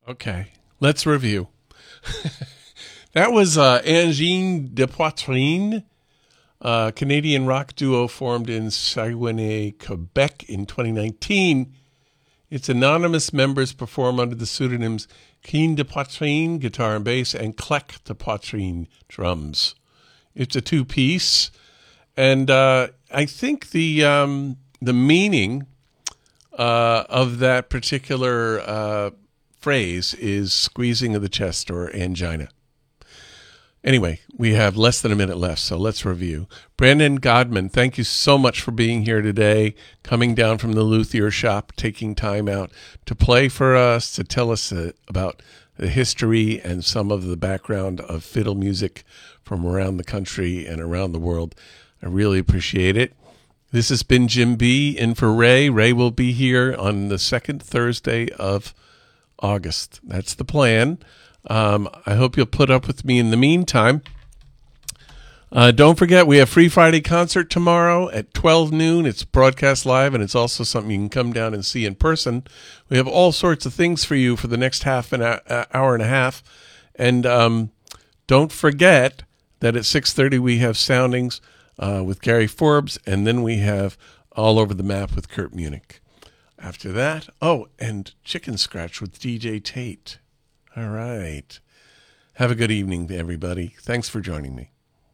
Okay, let's review. That was Angine de Poitrine, a Canadian rock duo formed in Saguenay, Quebec in 2019. Its anonymous members perform under the pseudonyms Keen de Poitrine, guitar and bass, and Clec de Poitrine, drums. It's a two-piece, and I think the meaning of that particular phrase is squeezing of the chest or angina. Anyway, we have less than a minute left, so let's review. Brandon Godman, thank you so much for being here today, coming down from the luthier shop, taking time out to play for us, to tell us about the history and some of the background of fiddle music from around the country and around the world. I really appreciate it. This has been Jim B. in for Ray. Ray will be here on the second Thursday of August. That's the plan. I hope you'll put up with me in the meantime. Don't forget, we have Free Friday concert tomorrow at 12 noon. It's broadcast live, and it's also something you can come down and see in person. We have all sorts of things for you for the next half an hour and a half. And don't forget that at 6:30 we have Soundings with Gary Forbes, and then we have All Over the Map with Kurt Munich. After that, and Chicken Scratch with DJ Tate. All right. Have a good evening, everybody. Thanks for joining me.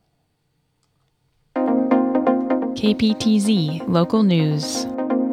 KPTZ Local News.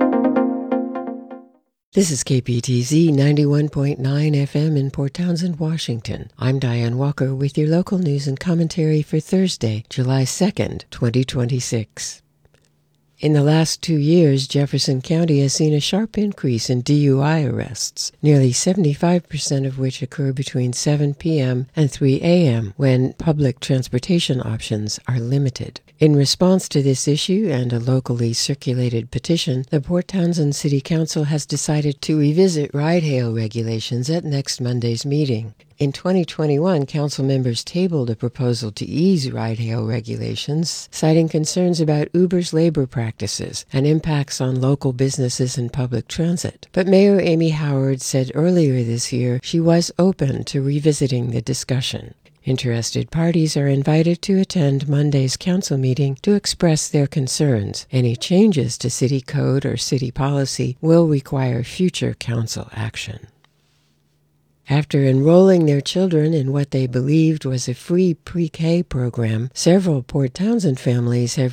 This is KPTZ 91.9 FM in Port Townsend, Washington. I'm Diane Walker with your local news and commentary for Thursday, July 2nd, 2026. In the last 2 years, Jefferson County has seen a sharp increase in DUI arrests, nearly 75% of which occur between 7 p.m. and 3 a.m. when public transportation options are limited. In response to this issue and a locally circulated petition, the Port Townsend City Council has decided to revisit ride-hail regulations at next Monday's meeting. In 2021, council members tabled a proposal to ease ride-hail regulations, citing concerns about Uber's labor practices and impacts on local businesses and public transit. But Mayor Amy Howard said earlier this year she was open to revisiting the discussion. Interested parties are invited to attend Monday's council meeting to express their concerns. Any changes to city code or city policy will require future council action. After enrolling their children in what they believed was a free pre-K program, several Port Townsend families have